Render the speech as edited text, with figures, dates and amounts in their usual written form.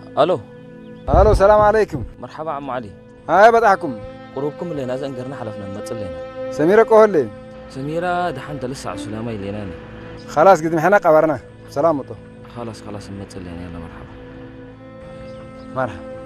الو. الو السلام عليكم. مرحبا عم علي. هاي بدحكم. قروبكم اللي نازل انقرنا حلفنا نمثل لنا. سميرة قولي. سميرة دحنت لسه على سلامة لنا. خلاص قد محنا قبرنا. سلامته. خلاص نمثل لنا. يلا مرحبا. مرحبا.